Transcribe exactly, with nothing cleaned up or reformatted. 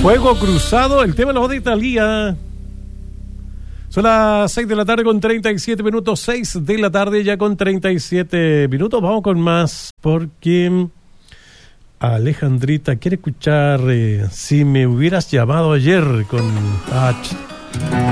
Fuego Cruzado, el tema de la voz de Thalía. Son las seis de la tarde con treinta y siete minutos, seis de la tarde ya con treinta y siete minutos. Vamos con más porque Alejandrita quiere escuchar eh, Si me hubieras llamado ayer con H.